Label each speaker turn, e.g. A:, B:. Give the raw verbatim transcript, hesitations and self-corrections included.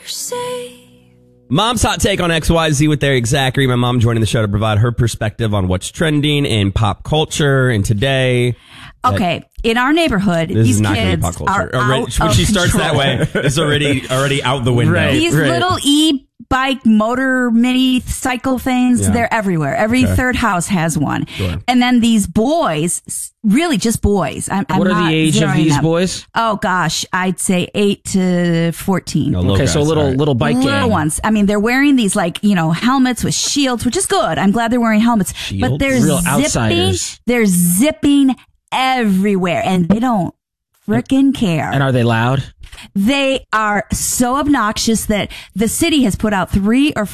A: Mom's hot take on X Y Z with Eric Zachary. My mom joining the show to provide her perspective on what's trending in pop culture and today.
B: Okay, in our neighborhood,
A: This
B: these
A: is not
B: kids
A: gonna be pop
B: are
A: culture. Already-
B: out
A: when
B: of
A: she starts
B: control.
A: that way, it's already already out the window.
C: Right.
B: These little e-bike motor mini cycle things,
A: Yeah.
B: they're everywhere. Every
A: Okay.
B: third house has one.
A: Sure.
B: And then these boys, s- really just boys. I'm, I'm
C: What are
B: not
C: the age of
B: zeroing
C: these
B: them.
C: boys?
B: Oh gosh, I'd say eight to fourteen.
A: No, little
C: Okay, so
A: guys,
C: little
A: all right.
C: little bike
B: Little
C: gang.
B: ones. I mean, they're wearing these like, you know, helmets with shields, which is good. I'm glad they're wearing helmets.
A: Shields?
B: But they're
C: Real
B: zipping,
C: outsiders.
B: they're zipping everywhere and they don't frickin' care.
C: And are they loud?
B: They are so obnoxious that the city has put out three or